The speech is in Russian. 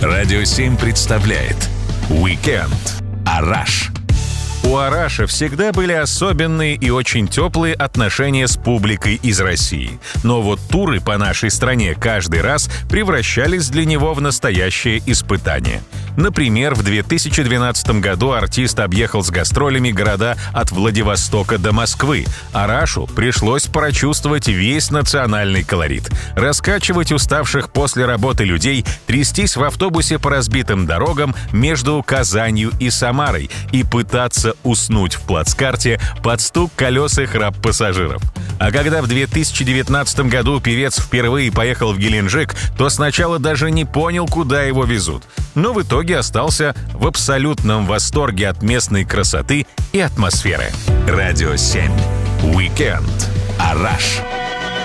Радио 7 представляет «Уикенд. Араш». У Араша всегда были особенные и очень теплые отношения с публикой из России. Но вот туры по нашей стране каждый раз превращались для него в настоящее испытание. Например, в 2012 году артист объехал с гастролями города от Владивостока до Москвы. Арашу пришлось прочувствовать весь национальный колорит. Раскачивать уставших после работы людей, трястись в автобусе по разбитым дорогам между Казанью и Самарой и пытаться уснуть в плацкарте под стук колес и храп пассажиров. А когда в 2019 году певец впервые поехал в Геленджик, то сначала даже не понял, куда его везут. Но в итоге остался в абсолютном восторге от местной красоты и атмосферы. Радио 7. Уикенд. Араш.